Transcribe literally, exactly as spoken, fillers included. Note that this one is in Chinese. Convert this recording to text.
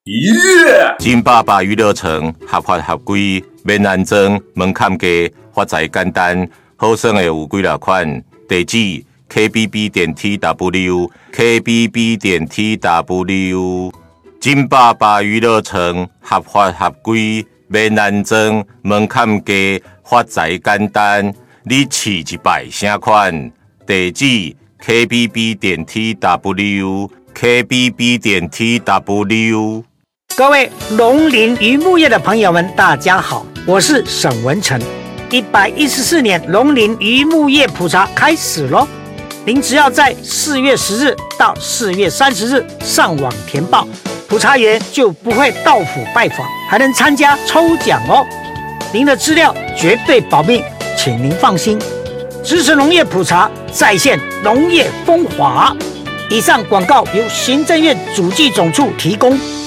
耶！ 金爸爸娱乐城合法合规，免安装，门槛低，发财简单，好耍的有几多款？地址 K B B 点 T W K B B 点 T W。金爸爸娱乐城合法合规，免安装，门槛低，发财简单。你试一摆啥款？地址 K B B 点 T W K B B 点 T W。 各位农林渔牧业的朋友们，大家好，我是沈文成。一百一十四年农林渔牧业普查开始咯，您只要在四月十日到四月三十日上网填报，普查员就不会到府拜访，还能参加抽奖哦。您的资料绝对保密，请您放心。支持农业普查，再现农业风华。以上广告由行政院主计总处提供。